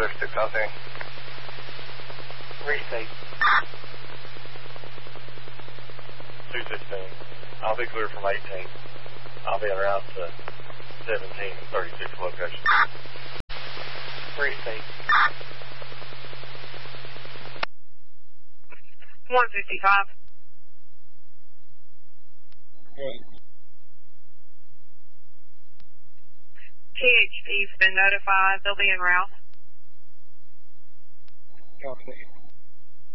River 6 out there. Restate. 216. I'll be clear from 18. I'll be en route to 17 and 36 location. Restate. 155. THP's been notified. They'll be en route. Copy.